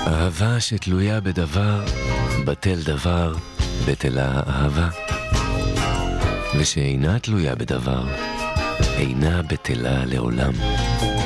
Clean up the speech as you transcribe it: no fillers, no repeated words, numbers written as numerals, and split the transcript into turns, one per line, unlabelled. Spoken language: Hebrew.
אהבה שתלויה בדבר, בטל דבר, בטלה אהבה. ושאינה תלויה בדבר, אינה בטלה לעולם.